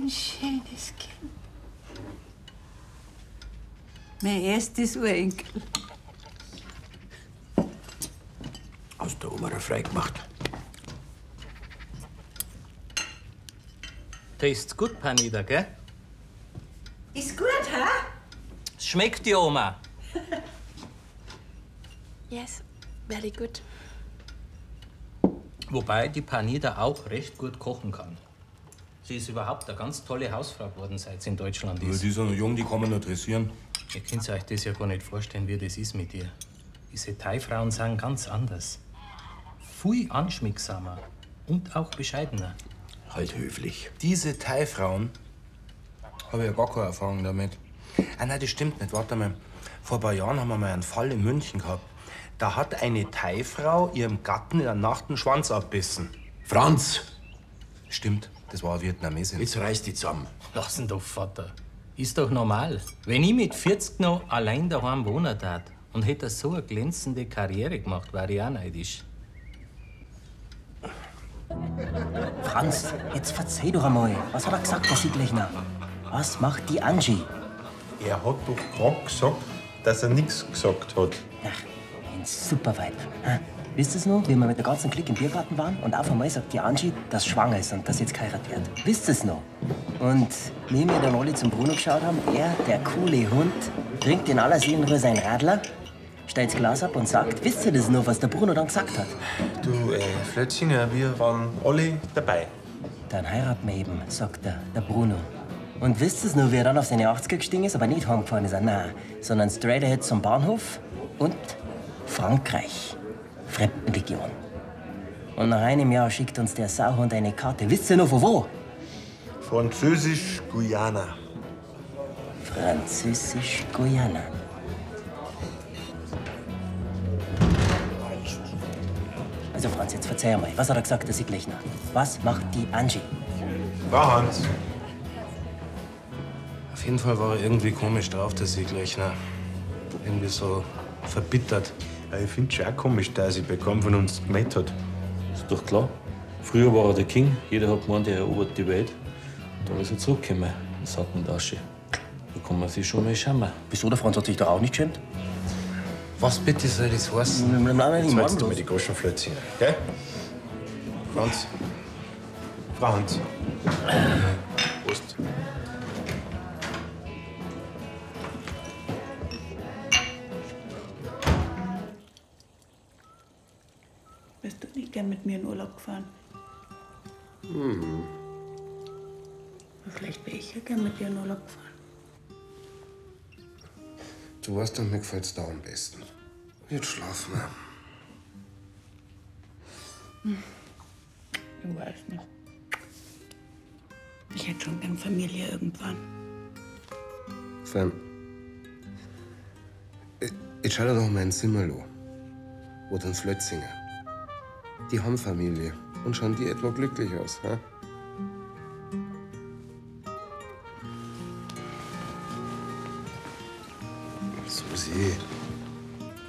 schönes Kind. Mein erstes Urenkel. Hast der Oma frei gemacht. Tastes gut, Panida, gell? Ist gut, hä? Es schmeckt dir, Oma. Yes, very good. Wobei die Panida auch recht gut kochen kann. Sie ist überhaupt eine ganz tolle Hausfrau geworden, seit sie in Deutschland Ja, ist. die ist ja noch jung, die kann man noch dressieren. Ihr könnt euch das ja gar nicht vorstellen, wie das ist mit ihr. Diese Thai-Frauen sind ganz anders. Viel anschmiegsamer und auch bescheidener. Halt höflich. Diese Thai-Frauen habe ich ja gar keine Erfahrung damit. Ah, nein, das stimmt nicht. Warte mal. Vor ein paar Jahren haben wir mal einen Fall in München gehabt. Da hat eine Thai-Frau ihrem Gatten in der Nacht den Schwanz abbissen. Franz! Stimmt, das war eine Vietnamesin. Jetzt reiß dich zusammen. Lass ihn doch, Vater. Ist doch normal. Wenn ich mit 40 noch allein daheim wohnen tat und hätte so eine glänzende Karriere gemacht, wäre ich auch neidisch. Franz, jetzt verzeih doch einmal. Was hat er gesagt, der Siegleichner? Was macht die Angie? Er hat doch gerade gesagt, dass er nichts gesagt hat. Ach, ein super Weib. Wisst ihr noch, wie wir mit der ganzen Clique im Biergarten waren und auf einmal sagt die Angie, dass sie schwanger ist und dass sie jetzt geheiratet wird? Wisst ihr es noch? Und wie wir dann alle zum Bruno geschaut haben, er, der coole Hund, trinkt in aller Seelenruhe sein Radler, stellt das Glas ab und sagt, wisst ihr das noch, was der Bruno dann gesagt hat? Du, Flötzinger, wir waren alle dabei. Dann heiraten wir eben, sagt der Bruno. Und wisst ihr noch, wie er dann auf seine 80er gestiegen ist, aber nicht heimgefahren ist, nein, sondern straight ahead zum Bahnhof und Frankreich. Fremdenlegion. Und nach einem Jahr schickt uns der Sauhund eine Karte. Wisst ihr noch von wo? Französisch-Guyana. Französisch-Guyana. Also Franz, jetzt verzeih mal. Was hat er gesagt, der Siegleichner? Was macht die Angie? Frau Hans. Auf jeden Fall war er irgendwie komisch drauf, der Siegleichner. Irgendwie so verbittert. Ja, ich find's schon auch komisch, dass er bei keinem von uns gemeldet hat. Ist doch klar. Früher war er der King. Jeder hat gemeint, er erobert die Welt. Und dann ist er zurückgekommen in Sack und Asche. Da kann man sich schon mal schämen. Wieso, der Franz hat sich doch auch nicht geschämt? Was bitte soll das heißen? Jetzt hältst du mir die Goschenflötzinger, gell? Franz. Frau Hans. Prost. Bist du nicht gern mit mir in Urlaub gefahren? Mhm. Vielleicht wäre ich ja gern mit dir in Urlaub gefahren. Du weißt doch, mir gefällt's da am besten. Jetzt schlafen wir. Ich weiß nicht. Ich hätte schon gern Familie irgendwann. Fan. Jetzt schau dir doch mal in Simmerloh. Oder in Flötzinger. Die haben Familie und schauen die etwa glücklich aus, ha?